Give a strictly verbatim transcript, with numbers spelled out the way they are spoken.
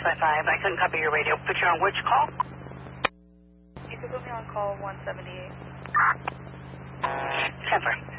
five five. I couldn't copy your radio. Put you on which call? You can put me on call one seventy-eight. Temper.